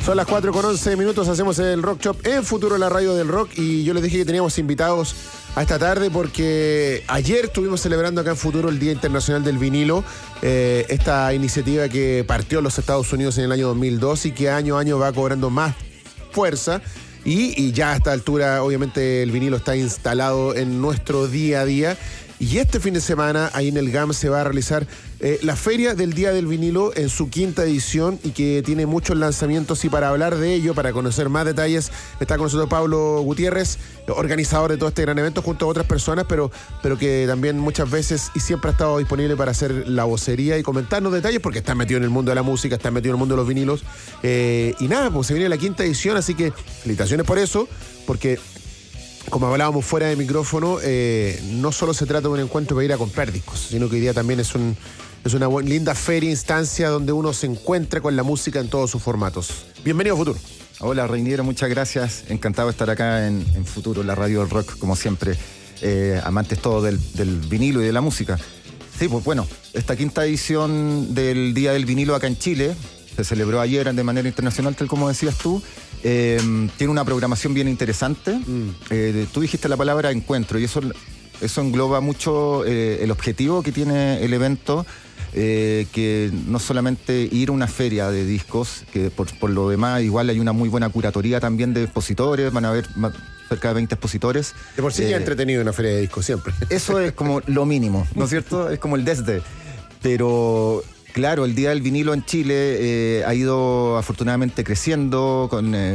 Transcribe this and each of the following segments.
Son las 4:11, hacemos el Rock Shop en Futuro, la radio del rock, y yo les dije que teníamos invitados a esta tarde porque ayer estuvimos celebrando acá en Futuro el Día Internacional del Vinilo, esta iniciativa que partió en los Estados Unidos en el año 2002 y que año a año va cobrando más fuerza y ya a esta altura obviamente el vinilo está instalado en nuestro día a día. Y este fin de semana, ahí en el GAM, se va a realizar la Feria del Día del Vinilo en su 5ª edición y que tiene muchos lanzamientos. Y para hablar de ello, para conocer más detalles, está con nosotros Pablo Gutiérrez, organizador de todo este gran evento, junto a otras personas, pero que también muchas veces y siempre ha estado disponible para hacer la vocería y comentarnos detalles, porque está metido en el mundo de la música, está metido en el mundo de los vinilos. Y nada, pues se viene la 5ª edición, así que felicitaciones por eso, porque como hablábamos fuera de micrófono, no solo se trata de un encuentro para ir a comprar discos, sino que hoy día también es una linda feria, instancia donde uno se encuentra con la música en todos sus formatos. Bienvenido a Futuro. Hola, Reiniero, muchas gracias. Encantado de estar acá en Futuro, la radio del rock, como siempre. Amantes todos del vinilo y de la música. Sí, pues bueno, esta 5ª edición del Día del Vinilo acá en Chile se celebró ayer de manera internacional, tal como decías tú. Tiene una programación bien interesante. Tú dijiste la palabra encuentro y eso engloba mucho el objetivo que tiene el evento, que no solamente ir a una feria de discos, que por lo demás igual hay una muy buena curatoría también de expositores, van a haber cerca de 20 expositores. De por sí ya entretenido una feria de discos siempre. Eso es como lo mínimo, ¿no es cierto? Es como el desde. Pero claro, el Día del Vinilo en Chile ha ido afortunadamente creciendo.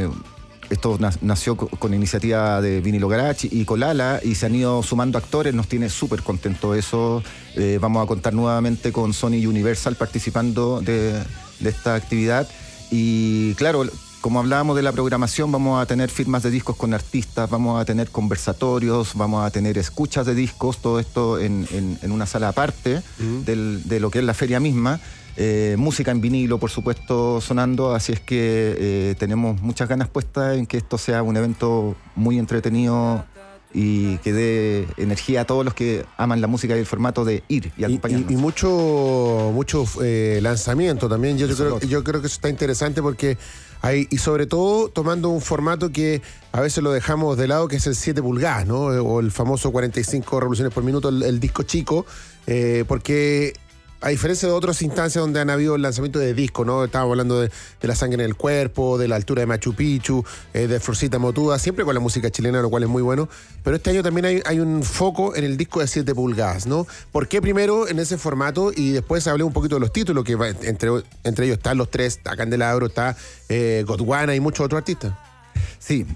Esto nació con iniciativa de Vinilo Garage y Colala, y se han ido sumando actores. Nos tiene súper contento eso. Vamos a contar nuevamente con Sony y Universal participando de esta actividad. Y claro, como hablábamos de la programación, vamos a tener firmas de discos con artistas, vamos a tener conversatorios, vamos a tener escuchas de discos, todo esto en una sala aparte de lo que es la feria misma. Música en vinilo, por supuesto, sonando, así es que tenemos muchas ganas puestas en que esto sea un evento muy entretenido y que dé energía a todos los que aman la música y el formato de ir y acompañarnos. Y mucho lanzamiento también. Yo creo que eso está interesante porque hay, y sobre todo tomando un formato que a veces lo dejamos de lado, que es el 7 pulgadas, ¿no? O el famoso 45 revoluciones por minuto, el disco chico, porque a diferencia de otras instancias donde han habido lanzamientos de discos, ¿no? Estábamos hablando de La sangre en el cuerpo, de La altura de Machu Picchu, de Florcita Motuda, siempre con la música chilena, lo cual es muy bueno. Pero este año también hay un foco en el disco de 7 pulgadas, ¿no? ¿Por qué primero en ese formato? Y después hablé un poquito de los títulos, que entre ellos están los tres, está Candelabro, está Gondwana y muchos otros artistas. Sí,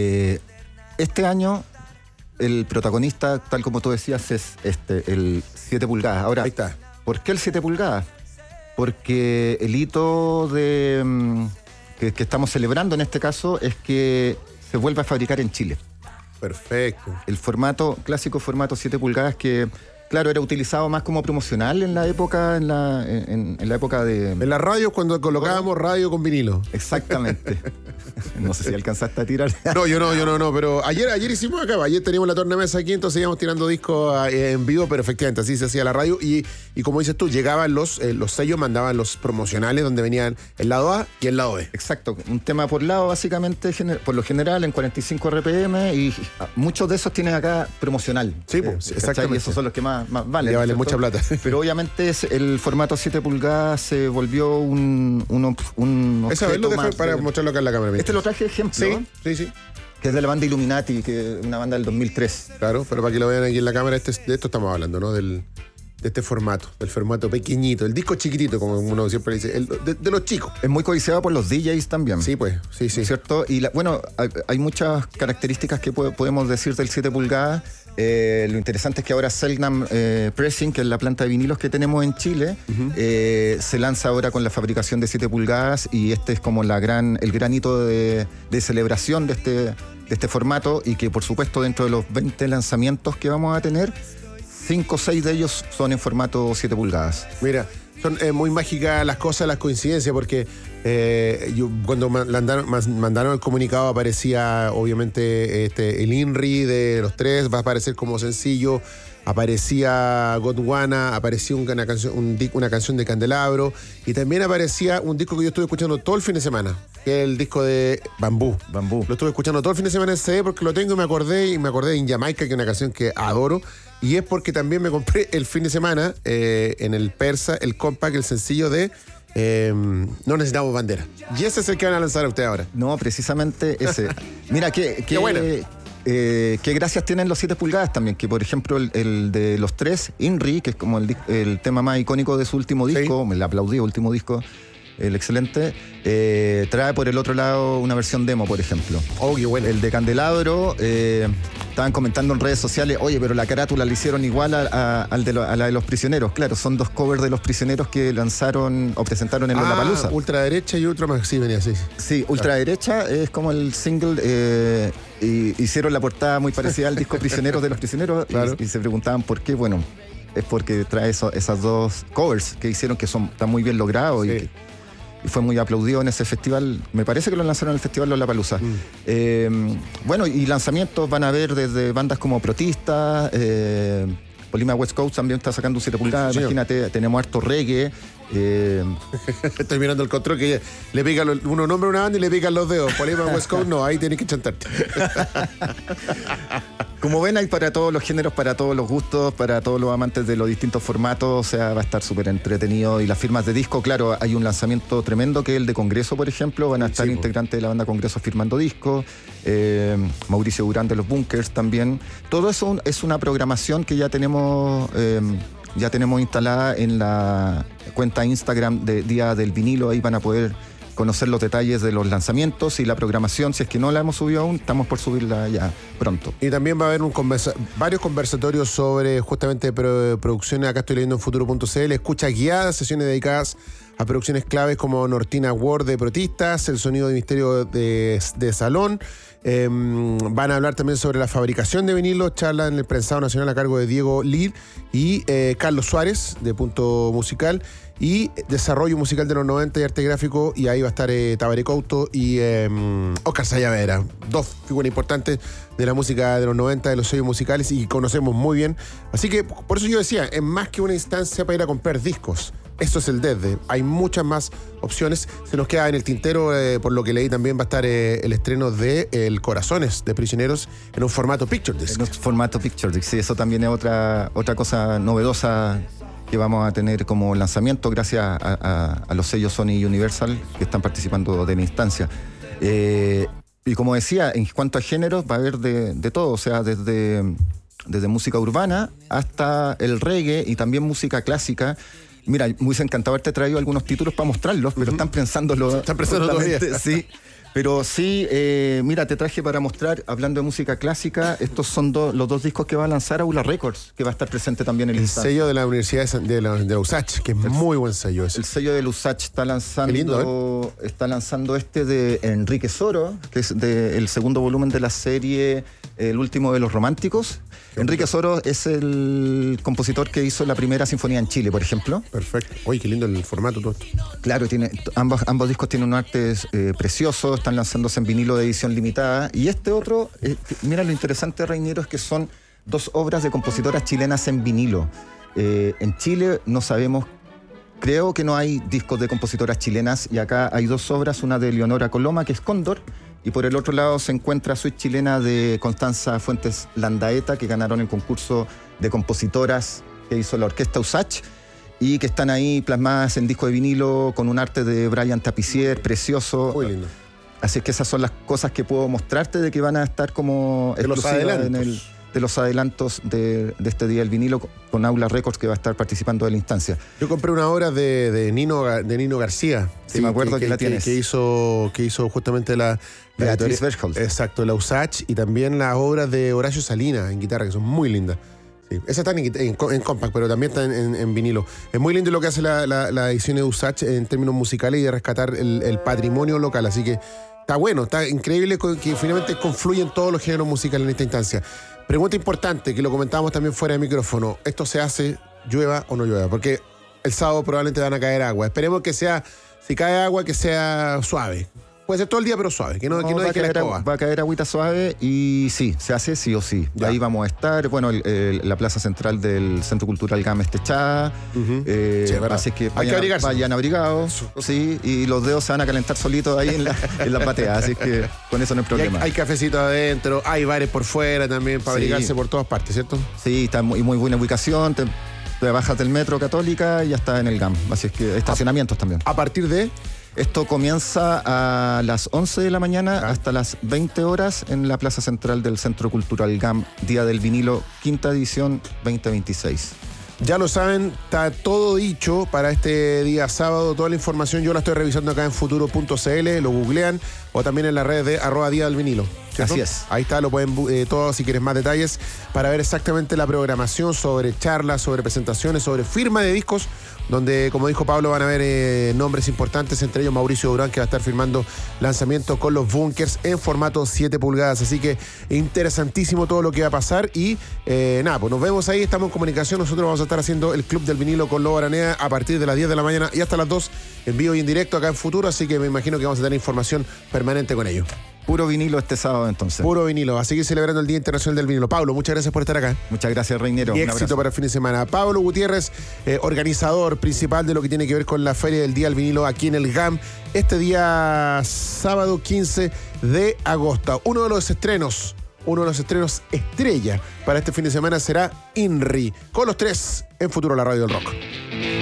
este año el protagonista, tal como tú decías, es el 7 pulgadas. Ahora, ahí está. ¿Por qué el 7 pulgadas? Porque el hito que estamos celebrando en este caso es que se vuelve a fabricar en Chile. Perfecto. El clásico formato 7 pulgadas que, claro, era utilizado más como promocional en la época, en la época de... En las radios, cuando colocábamos radio con vinilo. Exactamente. No sé si alcanzaste a tirar. No, yo no, pero ayer hicimos acá, ayer teníamos la tornamesa aquí, entonces íbamos tirando discos en vivo, pero efectivamente así se hacía la radio y como dices tú, llegaban los sellos, mandaban los promocionales donde venían el lado A y el lado B. Exacto, un tema por lado básicamente, por lo general en 45 RPM, y muchos de esos tienen acá promocional. Sí, pues, exactamente. Y esos son los que más valen. Ya valen mucha plata. Pero obviamente el formato 7 pulgadas se volvió un esa vez lo dejo para mostrarlo acá en la cámara. Este lo traje de ejemplo. Sí. Que es de la banda Illuminati, que es una banda del 2003. Claro, pero para que lo vean aquí en la cámara, de esto estamos hablando, ¿no? De este formato, del formato pequeñito, el disco chiquitito, como uno siempre dice, de los chicos. Es muy codiciado por los DJs también. Sí, pues, sí. ¿Cierto? Y hay muchas características que podemos decir del 7 pulgadas. Lo interesante es que ahora Selknam Pressing, que es la planta de vinilos que tenemos en Chile, se lanza ahora con la fabricación de 7 pulgadas, y este es como el gran hito de celebración de este formato, y que por supuesto dentro de los 20 lanzamientos que vamos a tener, 5 o 6 de ellos son en formato 7 pulgadas. Mira, son muy mágicas las cosas, las coincidencias, porque cuando mandaron el comunicado aparecía obviamente el INRI de los tres, va a aparecer como sencillo, aparecía Gondwana, aparecía una canción de Candelabro, y también aparecía un disco que yo estuve escuchando todo el fin de semana, que es el disco de Bambú. Bambú. Lo estuve escuchando todo el fin de semana en CD porque lo tengo y me acordé de In Jamaica, que es una canción que adoro. Y es porque también me compré el fin de semana en el Persa, el compact, el sencillo de No Necesitamos Bandera. Y ese es el que van a lanzar a ustedes ahora. No, precisamente ese. Mira, qué buena. Qué gracias tienen los 7 pulgadas también, que por ejemplo el de los 3, Inri, que es como el tema más icónico de su último disco, me le aplaudí, último disco, el excelente, trae por el otro lado una versión demo, por ejemplo. Oh, qué bueno. El de Candelabro, estaban comentando en redes sociales, oye, pero la carátula la hicieron igual a la de Los Prisioneros. Claro, son 2 covers de Los Prisioneros que lanzaron o presentaron en Lollapalooza. Ultraderecha y ultra más, sí, venía así. Sí, ultraderecha es como el single, y hicieron la portada muy parecida al disco Prisioneros de Los Prisioneros, claro. y se preguntaban por qué. Bueno, es porque trae esas 2 covers que hicieron que están muy bien logrados, sí. Y fue muy aplaudido en ese festival. Me parece que lo lanzaron en el festival Lollapalooza. Bueno, y lanzamientos van a haber desde bandas como Protista, Polima West Coast también está sacando 7 pulgadas. Sí, imagínate, tenemos harto reggae. Estoy mirando el control que le pica uno nombra una banda y le pican los dedos. Polima West Coast no, ahí tienes que chantarte. Como ven, hay para todos los géneros, para todos los gustos, para todos los amantes de los distintos formatos. O sea, va a estar súper entretenido. Y las firmas de disco, claro, hay un lanzamiento tremendo que es el de Congreso, por ejemplo. Van a estar integrantes de la banda Congreso firmando discos. Mauricio Durán de los Bunkers también. Todo eso es una programación que ya tenemos instalada en la cuenta Instagram de Día del Vinilo. Ahí van a poder conocer los detalles de los lanzamientos y la programación. Si es que no la hemos subido aún, estamos por subirla ya pronto. Y también va a haber varios conversatorios sobre justamente producciones. Acá estoy leyendo en futuro.cl. Escucha guiadas, sesiones dedicadas a producciones claves como Nortina Ward de Protistas, El Sonido de Misterio de Salón. Van a hablar también sobre la fabricación de vinilos, charla en el Prensado Nacional a cargo de Diego Lid y Carlos Suárez de Punto Musical, y desarrollo musical de los 90 y arte gráfico, y ahí va a estar Tabaré Couto y Oscar Sayavera, 2 figuras importantes de la música de los 90, de los sellos musicales, y conocemos muy bien. Así que por eso yo decía, es más que una instancia para ir a comprar discos. Esto es el Desde. Hay muchas más opciones. Se nos queda en el tintero, por lo que leí también, va a estar el estreno de El Corazones de Prisioneros en un formato Picture Disc. En un formato Picture Disc, sí, eso también es otra cosa novedosa que vamos a tener como lanzamiento gracias a los sellos Sony y Universal que están participando de la instancia. Y como decía, en cuanto a géneros, va a haber de todo, o sea, desde música urbana hasta el reggae y también música clásica. Mira, me hubiese encantado haberte traído algunos títulos para mostrarlos, pero están pensándolo. Están pensando todavía. Sí. Pero sí, mira, te traje para mostrar, hablando de música clásica, estos son los 2 discos que va a lanzar Aula Records, que va a estar presente también en el instante. Sello de la Universidad de USACH, que es muy buen sello ese. El sello de USACH está lanzando, este de Enrique Soro, que es el segundo volumen de la serie El Último de los Románticos. Enrique Soro es el compositor que hizo la primera sinfonía en Chile, por ejemplo. Perfecto. Oye, qué lindo el formato todo esto. Claro, ambos discos tienen un arte precioso, están lanzándose en vinilo de edición limitada. Y este otro, mira, lo interesante, Reiniero, es que son 2 obras de compositoras chilenas en vinilo. En Chile no sabemos, creo que no hay discos de compositoras chilenas, y acá hay 2 obras, una de Leonora Coloma, que es Cóndor, y por el otro lado se encuentra Suite Chilena de Constanza Fuentes Landaeta, que ganaron el concurso de compositoras que hizo la orquesta USACH, y que están ahí plasmadas en disco de vinilo con un arte de Brian Tapicier precioso. Muy lindo. Así que esas son las cosas que puedo mostrarte de que van a estar como de los adelantos. De los adelantos de este Día del Vinilo con Aula Records, que va a estar participando de la instancia. Yo compré una obra de Nino García. Sí, me acuerdo que la tienes. Que hizo justamente la Beatriz Bergholz. Exacto, la USACH, y también las obras de Horacio Salinas en guitarra, que son muy lindas. Sí, esas están en compact, pero también están en vinilo. Es muy lindo lo que hace la edición de USACH en términos musicales y de rescatar el patrimonio local. Así que está bueno, está increíble que finalmente confluyen todos los géneros musicales en esta instancia. Pregunta importante, que lo comentábamos también fuera de micrófono. ¿Esto se hace llueva o no llueva? Porque el sábado probablemente van a caer agua. Esperemos que sea, si cae agua, que sea suave. Puede ser todo el día, pero suave, que no deje la escoba. Va a caer agüita suave y sí, se hace sí o sí. Ya. Ahí vamos a estar. Bueno, la plaza central del Centro Cultural GAM está techada. Sí, así que hay que abrigarse. vayan abrigados. Sí, y los dedos se van a calentar solitos ahí en las bateas. Así que con eso no hay problema. Hay cafecito adentro, hay bares por fuera también para abrigarse por todas partes, ¿cierto? Sí, está muy buena ubicación. Te bajas del metro Católica y ya está en el GAM. Así es que estacionamientos también. A partir de... Esto comienza a las 11 de la mañana hasta las 20 horas en la Plaza Central del Centro Cultural GAM, Día del Vinilo, quinta edición 2026. Ya lo saben, está todo dicho para este día sábado. Toda la información yo la estoy revisando acá en futuro.cl, lo googlean o también en las redes de @Día del Vinilo. ¿Cierto? Así es. Ahí está, lo pueden todo si quieres más detalles para ver exactamente la programación sobre charlas, sobre presentaciones, sobre firma de discos, donde, como dijo Pablo, van a haber nombres importantes, entre ellos Mauricio Durán, que va a estar firmando lanzamiento con los Bunkers en formato 7 pulgadas. Así que interesantísimo todo lo que va a pasar. Y nada, pues nos vemos ahí, estamos en comunicación. Nosotros vamos a estar haciendo el Club del Vinilo con Lobo Aranea a partir de las 10 de la mañana y hasta las 2 en vivo y en directo acá en Futuro. Así que me imagino que vamos a tener información permanente con ello. Puro vinilo este sábado entonces. Puro vinilo, a seguir celebrando el Día Internacional del Vinilo. Pablo, muchas gracias por estar acá. Muchas gracias, Reinero. Y éxito para el fin de semana. Pablo Gutiérrez, organizador principal de lo que tiene que ver con la Feria del Día del Vinilo aquí en el GAM, este día sábado 15 de agosto. Uno de los estrenos estrella para este fin de semana será INRI, con los tres en Futuro, la radio del rock.